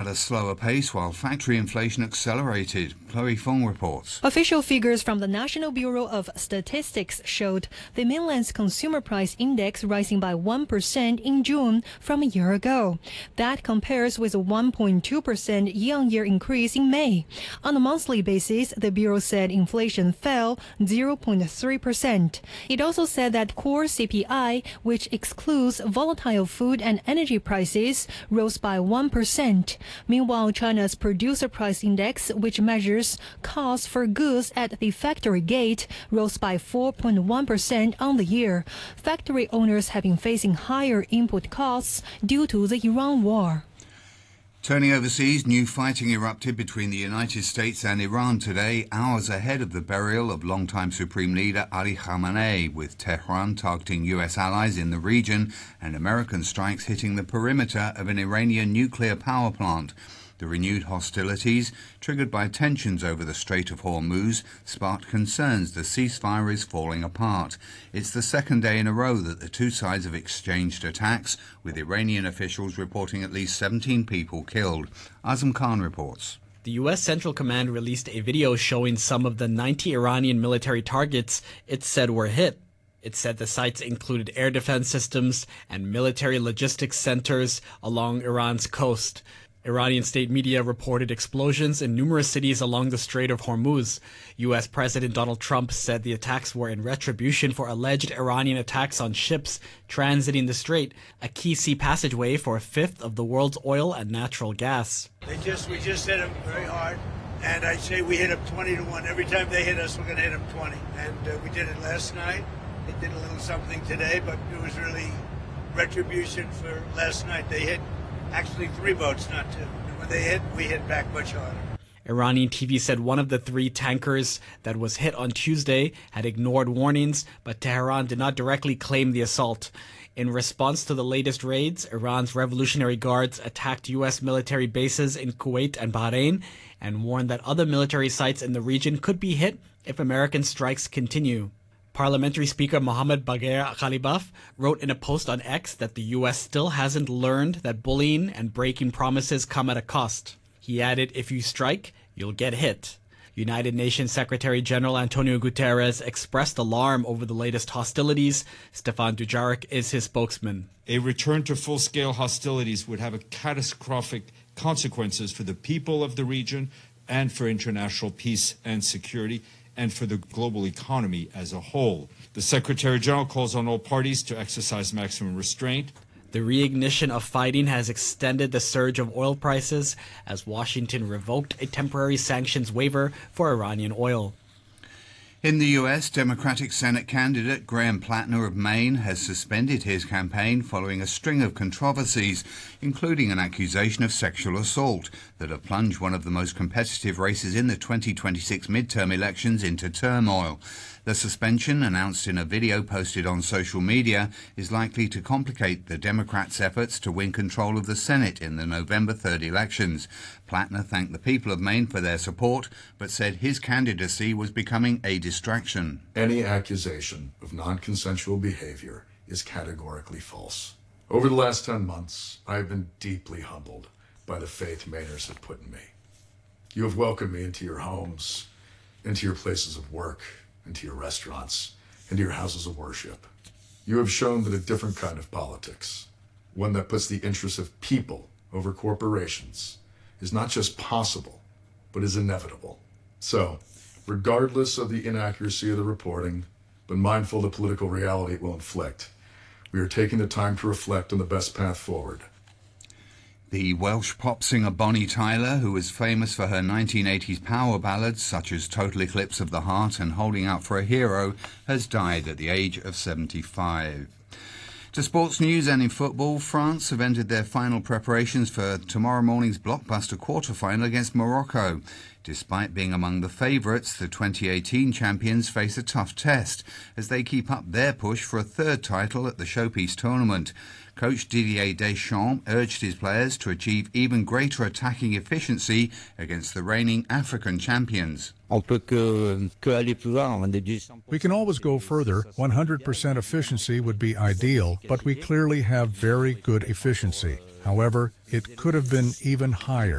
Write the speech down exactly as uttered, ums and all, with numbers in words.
a slower pace while factory inflation accelerated. Chloe Fong reports. Official figures from the National Bureau of Statistics showed the mainland's consumer price index rising by one percent in June from a year ago. That compares with a one point two percent year-on-year increase in May. On a monthly basis, the Bureau said inflation fell zero point three percent. It also said that core C P I, which excludes volatile food and energy prices, rose by one percent. Meanwhile, China's Producer Price Index, which measures costs for goods at the factory gate, rose by four point one percent on the year. Factory owners have been facing higher input costs due to the Iran war. Turning overseas, new fighting erupted between the United States and Iran today, hours ahead of the burial of longtime Supreme Leader Ali Khamenei, with Tehran targeting U S allies in the region and American strikes hitting the perimeter of an Iranian nuclear power plant. The renewed hostilities, triggered by tensions over the Strait of Hormuz, sparked concerns the ceasefire is falling apart. It's the second day in a row that the two sides have exchanged attacks, with Iranian officials reporting at least seventeen people killed. Azam Khan reports. The U S Central Command released a video showing some of the ninety Iranian military targets it said were hit. It said the sites included air defense systems and military logistics centers along Iran's coast. Iranian state media reported explosions in numerous cities along the Strait of Hormuz. U S President Donald Trump said the attacks were in retribution for alleged Iranian attacks on ships transiting the strait, a key sea passageway for a fifth of the world's oil and natural gas. They just, we just hit them very hard, and I say we hit them twenty to one. Every time they hit us, we're going to hit them twenty. And uh, we did it last night. They did a little something today, but it was really retribution for last night. They hit actually three boats, not two. And when they hit, we hit back much harder. Iranian T V said one of the three tankers that was hit on Tuesday had ignored warnings, but Tehran did not directly claim the assault. In response to the latest raids, Iran's Revolutionary Guards attacked U S military bases in Kuwait and Bahrain and warned that other military sites in the region could be hit if American strikes continue. Parliamentary Speaker Mohammad Bagher Ghalibaf wrote in a post on X that the U S still hasn't learned that bullying and breaking promises come at a cost. He added, "If you strike, you'll get hit." United Nations Secretary General Antonio Guterres expressed alarm over the latest hostilities. Stefan Dujarric is his spokesman. A return to full-scale hostilities would have a catastrophic consequences for the people of the region and for international peace and security, and for the global economy as a whole. The Secretary General calls on all parties to exercise maximum restraint. The reignition of fighting has extended the surge of oil prices as Washington revoked a temporary sanctions waiver for Iranian oil. In the U S, Democratic Senate candidate Graham Plattner of Maine has suspended his campaign following a string of controversies, including an accusation of sexual assault that have plunged one of the most competitive races in the twenty twenty-six midterm elections into turmoil. The suspension, announced in a video posted on social media, is likely to complicate the Democrats' efforts to win control of the Senate in the November third elections. Plattner thanked the people of Maine for their support, but said his candidacy was becoming a distraction. Any accusation of non-consensual behavior is categorically false. Over the last ten months, I have been deeply humbled by the faith Mainers have put in me. You have welcomed me into your homes, into your places of work, into your restaurants, into your houses of worship. You have shown that a different kind of politics, one that puts the interests of people over corporations, is not just possible, but is inevitable. So, regardless of the inaccuracy of the reporting, but mindful of the political reality it will inflict, we are taking the time to reflect on the best path forward. The Welsh pop singer Bonnie Tyler, who was famous for her nineteen eighties power ballads such as Total Eclipse of the Heart and Holding Out for a Hero, has died at the age of seventy-five. To sports news, and in football, France have ended their final preparations for tomorrow morning's blockbuster quarter-final against Morocco. Despite being among the favourites, the twenty eighteen champions face a tough test as they keep up their push for a third title at the Showpiece tournament. Coach Didier Deschamps urged his players to achieve even greater attacking efficiency against the reigning African champions. We can always go further. one hundred percent efficiency would be ideal, but we clearly have very good efficiency. However, it could have been even higher.